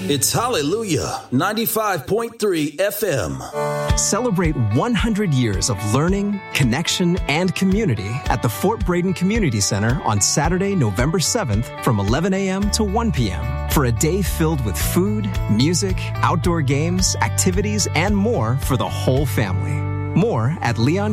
It's Hallelujah 95.3 FM. Celebrate 100 years of learning, connection, and community at the Fort Braden Community Center on Saturday, November 7th from 11 a.m. to 1 p.m. for a day filled with food, music, outdoor games, activities, and more for the whole family. More at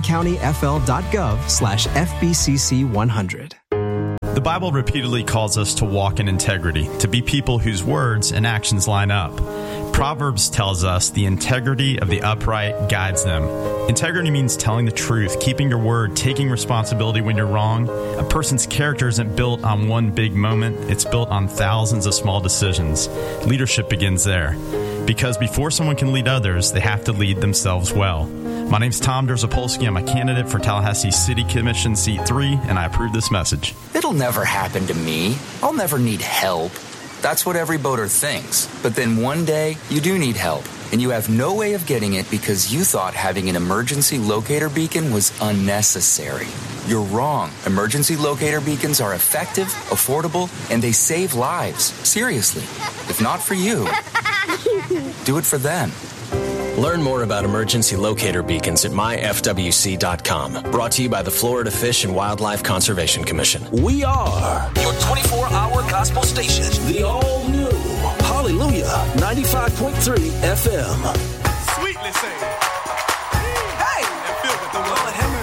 leoncountyfl.gov/FBCC100. The Bible repeatedly calls us to walk in integrity, to be people whose words and actions line up. Proverbs tells us the integrity of the upright guides them. Integrity means telling the truth, keeping your word, taking responsibility when you're wrong. A person's character isn't built on one big moment. It's built on thousands of small decisions. Leadership begins there. Because before someone can lead others, they have to lead themselves well. My name's Tom Derzapolsky. I'm a candidate for Tallahassee City Commission Seat 3, and I approve this message. It'll never happen to me. I'll never need help. That's what every boater thinks. But then one day, you do need help, and you have no way of getting it because you thought having an emergency locator beacon was unnecessary. You're wrong. Emergency locator beacons are effective, affordable, and they save lives. Seriously. If not for you, do it for them. Learn more about emergency locator beacons at myfwc.com. Brought to you by the Florida Fish and Wildlife Conservation Commission. We are your 24-hour gospel station, the all-new Hallelujah 95.3 FM. Sweetly say.